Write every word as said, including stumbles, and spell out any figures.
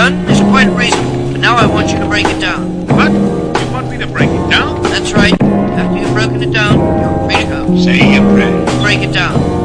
done is quite reasonable, but now I want you to break it down. What? You want me to break it down? That's right. After you've broken it down, you're free to go. Say your prayers. Break it down.